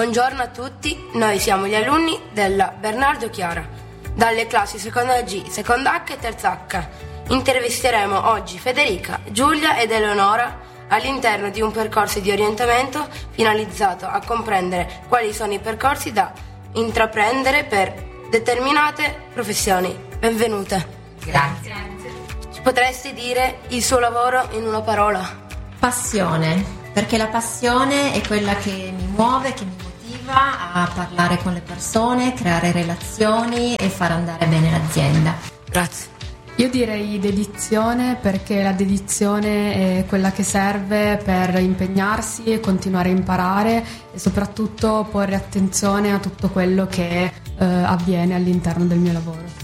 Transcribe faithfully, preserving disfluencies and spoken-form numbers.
Buongiorno a tutti, noi siamo gli alunni della Bernardo Chiara, dalle classi seconda G, seconda H e terza H. Intervisteremo oggi Federica, Giulia ed Eleonora all'interno di un percorso di orientamento finalizzato a comprendere quali sono i percorsi da intraprendere per determinate professioni. Benvenute. Grazie. Ci potresti dire il suo lavoro in una parola? Passione, perché la passione è quella che mi muove, che mi motiva a parlare con le persone, creare relazioni e far andare bene l'azienda. Grazie. Io direi dedizione, perché la dedizione è quella che serve per impegnarsi e continuare a imparare e soprattutto porre attenzione a tutto quello che eh, avviene all'interno del mio lavoro.